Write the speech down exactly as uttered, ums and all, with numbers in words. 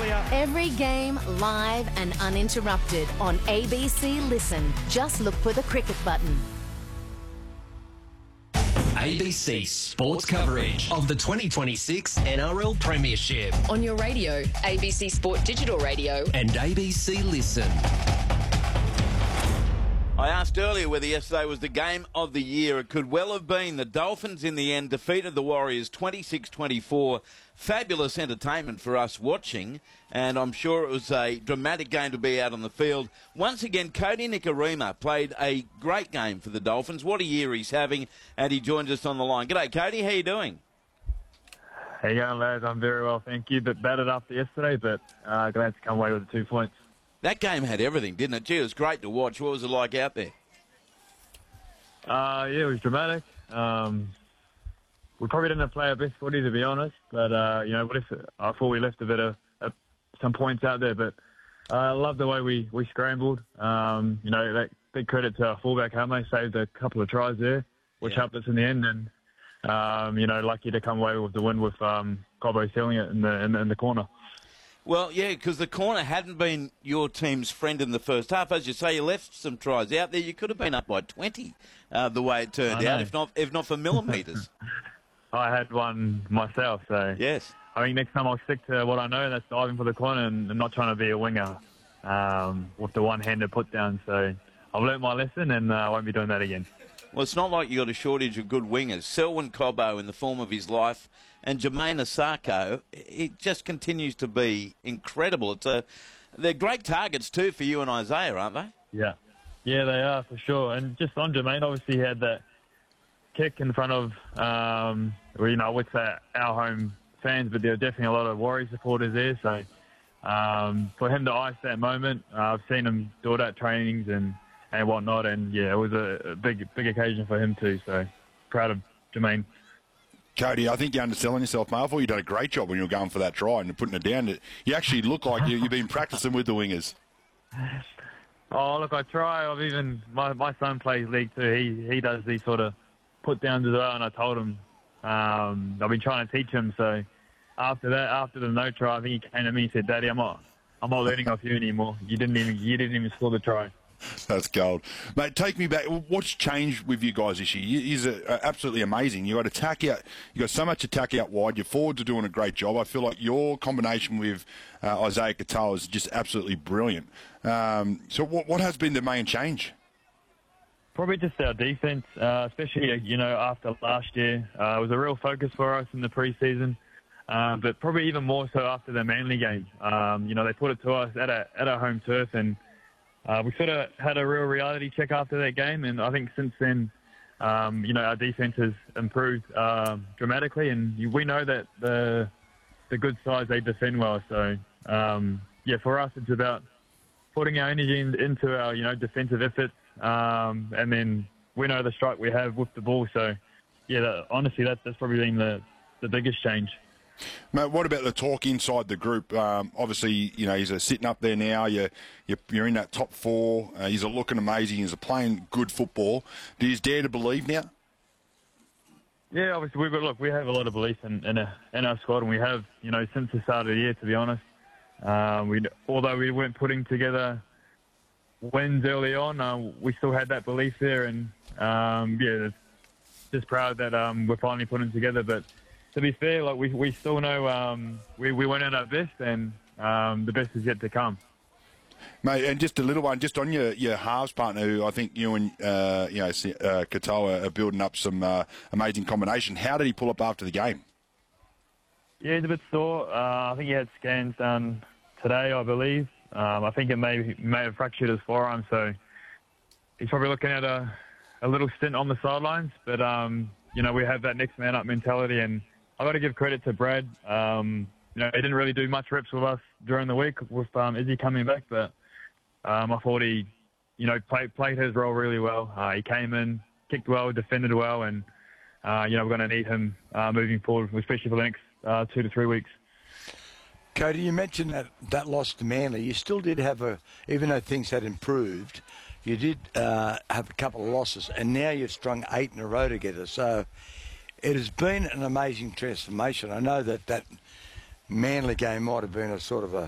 Australia. Every game live and uninterrupted on A B C Listen. Just look for the cricket button. A B C Sports coverage of the twenty twenty-six N R L Premiership. On your radio, A B C Sport Digital Radio. And A B C Listen. I asked earlier whether yesterday was the game of the year. It could well have been. The Dolphins, in the end, defeated the Warriors twenty-six twenty-four. Fabulous entertainment for us watching, and I'm sure it was a dramatic game to be out on the field. Once again, Cody Nikorima played a great game for the Dolphins. What a year he's having, and he joins us on the line. G'day, Cody. How you doing? How you going, lads? I'm very well, thank you. Bit battered after yesterday, but uh, glad to come away with the two points. That game had everything, didn't it? Gee, it was great to watch. What was it like out there? Uh, yeah, it was dramatic. Um, we probably didn't play our best footy, to be honest, but, uh, you know, what if, I thought we left a bit of uh, some points out there, but uh, I love the way we, we scrambled. Um, you know, that, big credit to our fullback, Hame, saved a couple of tries there, which Yeah. helped us in the end, and, um, you know, lucky to come away with the win with um, Cobbo sealing it in the, in the, in the corner. Well, yeah, because the corner hadn't been your team's friend in the first half. As you say, you left some tries out there. You could have been up by twenty uh, the way it turned out, if not if not for millimetres. I had one myself, so Yes. I think next time I'll stick to what I know, and that's diving for the corner and, and not trying to be a winger um, with the one-handed put down. So I've learnt my lesson, and uh, I won't be doing that again. Well, it's not like you got a shortage of good wingers. Selwyn Cobbo in the form of his life, and Jermaine Asako, it just continues to be incredible. It's a, they're great targets too for you and Isaiah, aren't they? Yeah, yeah, they are for sure. And just on Jermaine, obviously he had that kick in front of, um, well, you know, I would say our home fans, but there are definitely a lot of Warriors supporters there. So um, for him to ice that moment, uh, I've seen him do it at trainings and. and whatnot, and yeah, it was a, a big, big occasion for him too. So proud of Jermaine. Cody, I think you're underselling yourself, mate. I thought you did a great job when you were going for that try and putting it down. You actually look like you, you've been practicing with the wingers. Oh, look, I try. I've even my my son plays league too. He he does these sort of put downs as well, and I told him um, I've been trying to teach him. So after that, after the no try, I think he came to me and said, "Daddy, I'm not I'm not learning off you anymore. You didn't even you didn't even score the try." That's gold. Mate, take me back. What's changed with you guys this year? You're absolutely amazing. You've got attack out. You've got so much attack out wide. Your forwards are doing a great job. I feel like your combination with uh, Isaiah Katoa is just absolutely brilliant. Um, so what, what has been the main change? Probably just our defence, uh, especially, you know, after last year. Uh, it was a real focus for us in the pre-season, uh, but probably even more so after the Manly game. Um, you know, they put it to us at, a, at our home turf, and Uh, we sort of had a real reality check after that game, and I think since then, um, you know, our defence has improved um, dramatically, and we know that the the good sides, they defend well. So, um, yeah, for us, it's about putting our energy in, into our, you know, defensive efforts, um, and then we know the strike we have with the ball. So, yeah, that, honestly, that, that's probably been the, the biggest change. Mate, what about the talk inside the group? Um, obviously, you know, he's sitting up there now. You're, you're, you're in that top four. Uh, he's looking amazing. He's playing good football. Do you dare to believe now? Yeah, obviously, we've got, look, we have a lot of belief in, in, a, in our squad, and we have, you know, since the start of the year, to be honest. Um, we although we weren't putting together wins early on, uh, we still had that belief there, and, um, yeah, just proud that um, we're finally putting together, but to be fair, like we we still know um, we we went at our best, and um, the best is yet to come. Mate, and just a little one, just on your, your halves partner, who I think you and uh, you know uh, Katoa are building up some uh, amazing combination. How did he pull up after the game? Yeah, he's a bit sore. Uh, I think he had scans done today, I believe. Um, I think it may may have fractured his forearm, so he's probably looking at a a little stint on the sidelines. But um, you know, we have that next man up mentality, and I've got to give credit to Brad. Um, you know, he didn't really do much reps with us during the week with um, Izzy coming back, but um, I thought he, you know, played played his role really well. Uh, he came in, kicked well, defended well, and uh, you know, we're going to need him uh, moving forward, especially for the next uh, two to three weeks. Cody, you mentioned that, that loss to Manly. You still did have a, even though things had improved, you did uh, have a couple of losses, and now you've strung eight in a row together. So it has been an amazing transformation. I know that that Manly game might have been a sort of a